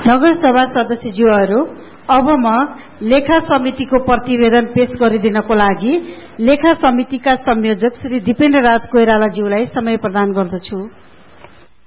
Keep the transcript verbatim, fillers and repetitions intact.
नगरसभा सदस्यज्यूहरू, अब म लेखा समितिको प्रतिवेदन पेश गरिदिनको लागि लेखा समितिका संयोजक श्री दीपेन्द्र राज कोइरालाज्यूलाई समय प्रदान गर्दछु।